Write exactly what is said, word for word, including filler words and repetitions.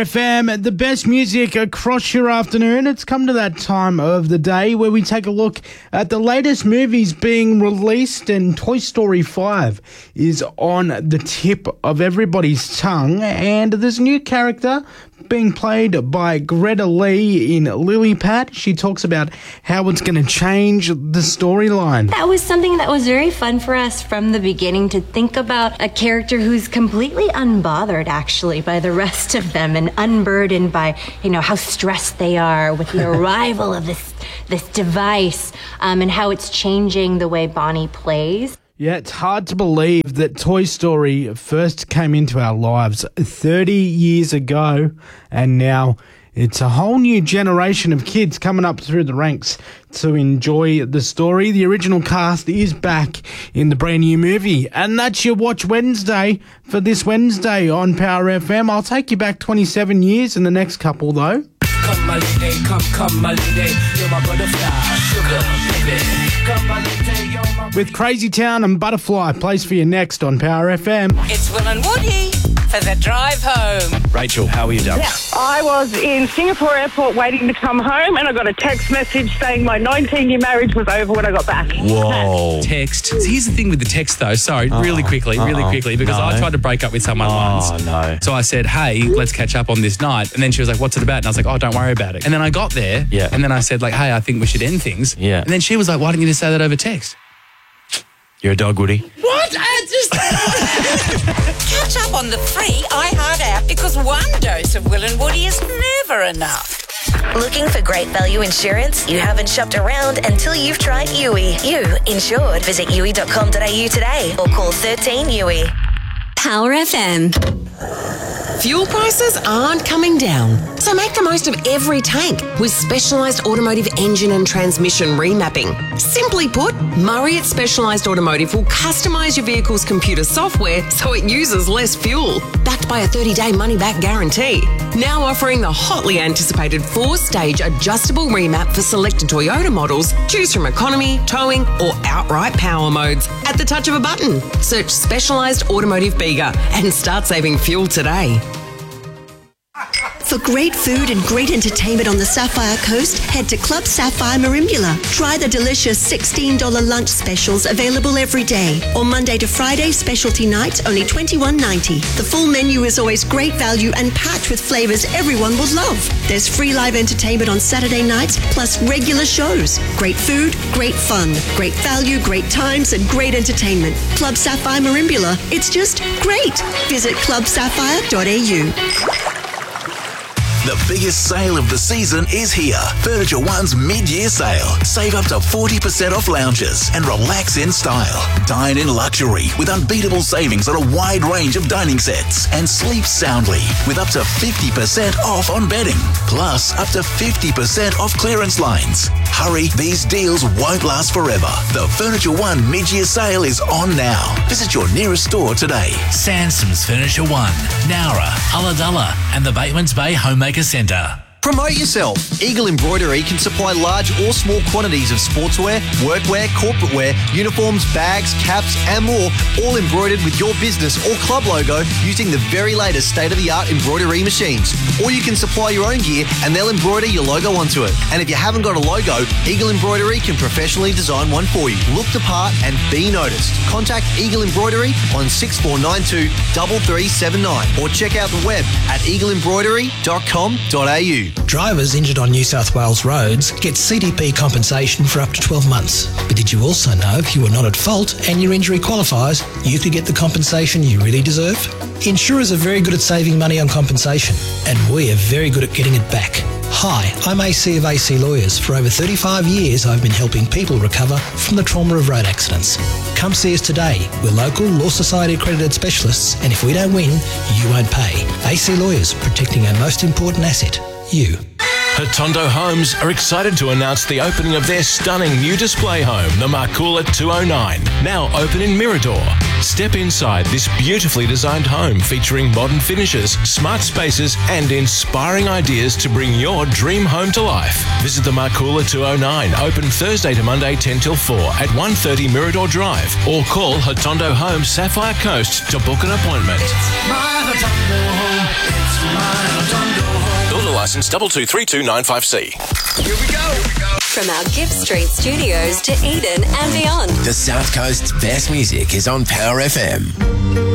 F M, the best music across your afternoon. It's come to that time of the day where we take a look at the latest movies being released, and Toy Story five is on the tip of everybody's tongue, and there's a new character being played by Greta Lee in Lily Pad. She talks about how it's going to change the storyline. That was something that was very fun for us from the beginning, to think about a character who's completely unbothered, actually, by the rest of them, and unburdened by, you know, how stressed they are with the arrival of this this device, um, and how it's changing the way Bonnie plays. Yeah, it's hard to believe that Toy Story first came into our lives thirty years ago, and now it's a whole new generation of kids coming up through the ranks to enjoy the story. The original cast is back in the brand new movie, and that's your Watch Wednesday for this Wednesday on Power F M. I'll take you back twenty-seven years in the next couple, though. Come my lady, come, come my lady, you're my butterfly, sugar baby. Come my lady, you're my... With Crazy Town and Butterfly plays for you next on Power F M. It's Will and Woody for the drive home. Rachel, how are you, darling? Yeah, I was in Singapore airport waiting to come home, and I got a text message saying my nineteen-year marriage was over when I got back. Whoa. Text. Here's the thing with the text, though. Sorry, Oh, really quickly, really uh-oh. quickly, because No. I tried to break up with someone Oh, once. no. So I said, hey, let's catch up on this night. And then she was like, what's it about? And I was like, oh, don't worry about it. And then I got there, Yeah. and then I said, like, hey, I think we should end things. Yeah. And then she was like, why didn't you just say that over text? You're a dog, Woody. What? I just... Catch up on the free iHeart app, because one dose of Will and Woody is never enough. Looking for great value insurance? You haven't shopped around until you've tried U I. You insured. Visit U I dot com dot A U today or call thirteen U I. Power F M. Fuel prices aren't coming down, so make the most of every tank with specialised automotive engine and transmission remapping. Simply put, Murray at Specialised Automotive will customise your vehicle's computer software so it uses less fuel, backed by a thirty-day money-back guarantee. Now offering the hotly anticipated four-stage adjustable remap for selected Toyota models. Choose from economy, towing or outright power modes at the touch of a button. Search Specialised Automotive Bega and start saving fuel today. For great food and great entertainment on the Sapphire Coast, head to Club Sapphire Merimbula. Try the delicious sixteen dollars lunch specials available every day. Or Monday to Friday, specialty nights, only twenty-one ninety. The full menu is always great value and packed with flavours everyone will love. There's free live entertainment on Saturday nights, plus regular shows. Great food, great fun, great value, great times, and great entertainment. Club Sapphire Merimbula. It's just great. Visit club sapphire dot A U. The biggest sale of the season is here. Furniture One's mid-year sale. Save up to forty percent off lounges and relax in style. Dine in luxury with unbeatable savings on a wide range of dining sets, and sleep soundly with up to fifty percent off on bedding. Plus, up to fifty percent off clearance lines. Hurry, these deals won't last forever. The Furniture One mid-year sale is on now. Visit your nearest store today. Sansom's Furniture One, Nowra, Ulladulla and the Batemans Bay Homemaker Centre. Promote yourself. Eagle Embroidery can supply large or small quantities of sportswear, workwear, corporate wear, uniforms, bags, caps and more, all embroidered with your business or club logo using the very latest state-of-the-art embroidery machines. Or you can supply your own gear and they'll embroider your logo onto it. And if you haven't got a logo, Eagle Embroidery can professionally design one for you. Look the part and be noticed. Contact Eagle Embroidery on six four nine two, three three seven nine or check out the web at eagle embroidery dot com dot A U. Drivers injured on New South Wales roads get C D P compensation for up to twelve months. But did you also know if you were not at fault and your injury qualifies, you could get the compensation you really deserve? Insurers are very good at saving money on compensation, and we are very good at getting it back. Hi, I'm A C of A C Lawyers. For over thirty-five years, I've been helping people recover from the trauma of road accidents. Come see us today. We're local Law Society accredited specialists, and if we don't win, you won't pay. A C Lawyers, protecting our most important asset, you. Hotondo Homes are excited to announce the opening of their stunning new display home, the Marcoola two oh nine, now open in Mirador. Step inside this beautifully designed home featuring modern finishes, smart spaces and inspiring ideas to bring your dream home to life. Visit the Marcoola two oh nine, open Thursday to Monday ten till four at one thirty Mirador Drive, or call Hotondo Homes Sapphire Coast to book an appointment. My Hotondo home, it's my Hotondo. Licence two two three two nine five C. Here we go. From our Gift Street studios to Eden and beyond. The South Coast's best music is on Power F M.